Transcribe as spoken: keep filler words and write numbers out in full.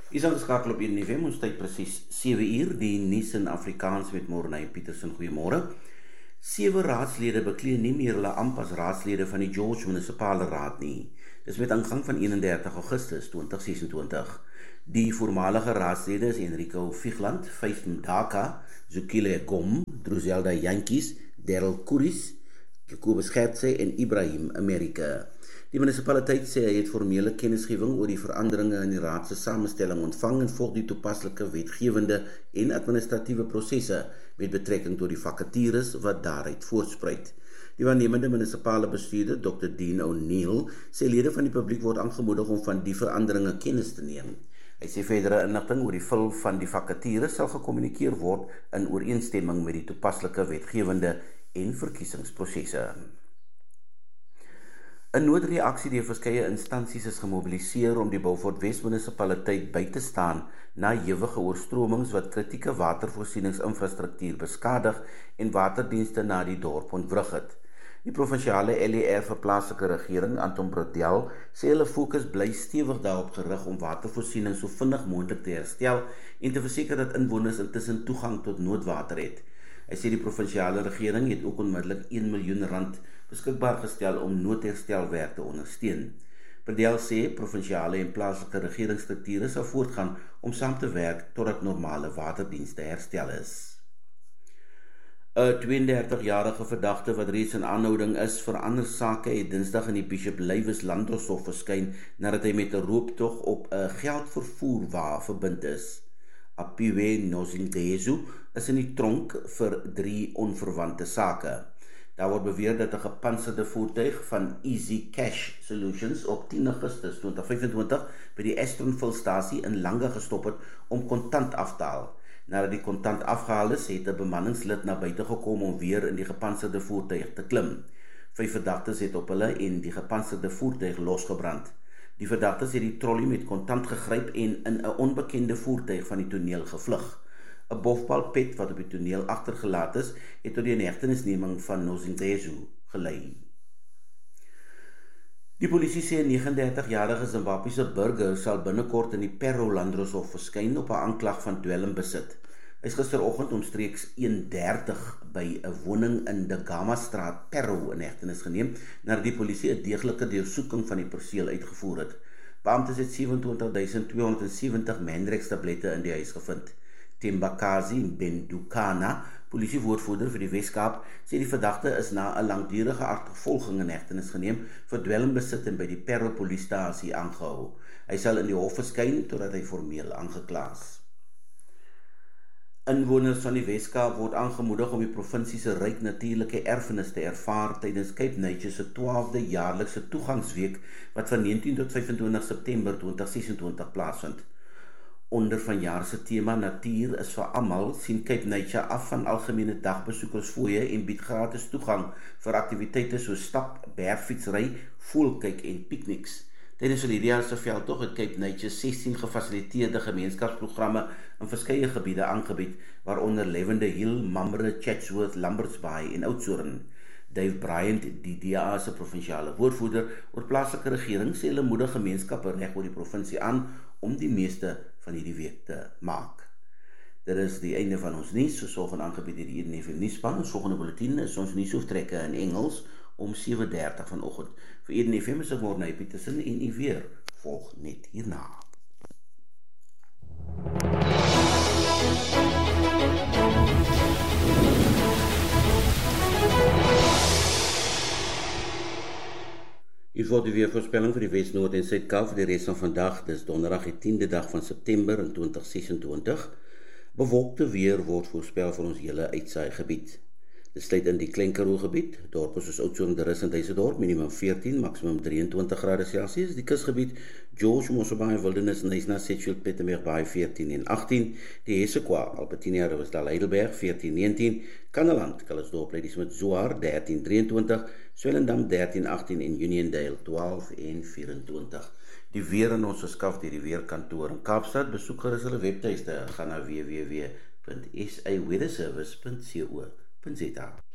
Is aangeskakel op een F M, ons tyd presies sewe uur, die nuus in Afrikaans met Morney Petersen, goeiemôre. Sewe raadslede beklee nie meer hulle amp as raadslede van die George Munisipale Raad nie. Dis met aangang van eenendertig Augustus tweeduisend sesentwintig. Die voormalige raadslede is Enrico Vigland, Faith Mdaka, Zukile Gom, Druzelda Jantjies, Daryl Kuris, Kobus Gertse en Ibrahim Amerika. Die munisipaliteit sê hy het formele kennisgewing oor die veranderinge in die raad se samestelling ontvang en volg die toepaslike wetgewende en administratiewe prosesse met betrekking tot die vakatures wat daaruit voortspruit. Die waarnemende munisipale bestuurder, dokter Dean O'Neill, sê lede van die publiek word aangemoedig om van die veranderinge kennis te neem. Hy sê verdere inligting oor die vul van die vakatures sal gekommunikeer word in ooreenstemming met die toepaslike wetgewende en verkiesingsprosesse. 'n Noodreaksie deur verskeie instansies is gemobiliseer om die Beaufort Wes munisipaliteit by te staan na ewige oorstromings wat kritieke watervoorsieningsinfrastruktuur beskadig en waterdienste na die dorp ontwrig het. Die provinsiale L E R vir plaaslike regering, Anton Brodel, sê hulle fokus bly stewig daarop gerig om watervoorsiening so vinnig moontlik te herstel en te verseker dat inwoners intussen toegang tot noodwater het. Hy sê die provinsiale regering het ook onmiddellik een miljoen rand beskikbaar gestel om noodherstelwerk te ondersteun. Brodel sê provinsiale en plaaslike regeringsstrukture sal voortgaan om saam te werk totdat normale waterdienste herstel is. 'n tweeëndertig-jarige verdagte wat reeds in aanhouding is vir ander sake het Dinsdag in die Bishop Lywes Landdroshof verskyn nadat hy met 'n rooptog op 'n geldvervoerwa verbind is. Apiwe Nozindezu is in die tronk vir drie onverwante sake. Daar word beweer dat 'n gepantserde voertuig van Easy Cash Solutions op tien Augustus tweeduisend vyfentwintig by die Estronville-stasie in Langa gestop het om kontant af te haal. Nadat die kontant afgehaal is, het 'n bemanningslid na buite gekom om weer in die gepantserde voertuig te klim. Vyf verdagtes het op hulle en die gepantserde voertuig losgebrand. Die verdagtes het die trolley met kontant gegryp en in 'n onbekende voertuig van die toneel gevlug. 'n Bofbalpet wat op die toneel agtergelaat is, het tot die inhegtenisneming van Nozindezu gelei. Die polisie sê 'n negenendertig-jarige Zimbabwese burger sal binnekort in die Parow Landdroshof verskyn op 'n aanklag van dwelmbesit. Hy is gisteroggend omstreeks een dertig by 'n woning in die Gama-straat Parow in hegtenis geneem nadat die polisie 'n deeglike deursoeking van die perseel uitgevoer het. Beamptes het sewe-en-twintig duisend tweehonderd sewentig Mandrex tablette in die huis gevind. Tembakazi Bendukana, polisiewoordvoerder vir die Weskaap, sê die verdagte is na 'n langdurige agtervolging in hegtenis geneem vir dwelmbesit en by die Parow polisiestasie aangehou. Hy sal in die hof verskyn totdat hy formeel aangekla is. Inwoners van die Weskaap word aangemoedig om die provinsie se ryk natuurlike erfenis te ervaar tydens Cape Nature se twaalfde jaarlikse toegangsweek wat van negentien tot vyfentwintig September tweeduisend sesentwintig plaasvind. Onder vanjaar se tema Natuur is vir almal sien Cape Nature af van algemene dagbesoekersfooie en bied gratis toegang vir aktiwiteite soos stap, bergfietsry, voelkyk en pikniks. Tydens hierdie jaar se veldtog het Cape Nature sestien gefasiliteerde gemeenskapsprogramme in verskeie gebiede aangebied, waaronder Lavender Hill, Mamre, Chatsworth, Lambert's Bay en Oudtshoorn. Dave Bryant, die D A se provinsiale woordvoerder oor plaaslike regering, sê hulle moedig gemeenskappe reg oor die provinsie aan om die meeste van hierdie week te maak. Dit is die einde van ons nuus, soos volgende aangebied deur die E N F M nuusspan. Ons volgende bulletin is ons nuusoortrekke in Engels om sewe dertig vanoggend. Vir E N F M is ek Morney Petersen en u weer volg net hierna. Hier volg die weervoorspelling vir die Wes, Noord en Suid-Kaap vir die res van vandag. Dis donderdag die tiende dag van September in tweeduisend sesentwintig. Bewolkte weer word voorspel vir ons hele uitsaaigebied. Dit sluit in die Klein Karoo gebied, dorpe soos Oudtshoorn, De Rus en Duisendorp, minimum veertien, maksimum drieëntwintig grade Celsius. Die kusgebied, George, Mosselbaai, Wildernis, Knysna, Sedgefield, Pietermaritzburg, veertien en agtien. Die Hessequa, Albertina, Riversdal, Heidelberg, veertien negentien. Kannaland, Calitzdorp, Ladysmith, Zoar, dertien drieëntwintig. Swellendam, dertien agtien en Uniondale, twaalf en vyfentwintig. Die weer in ons verskaf deur die weerkantoor in Kaapstad. Besoek gerus hulle webtuiste, gaan na w w w punt s a weatherservice punt co punt za.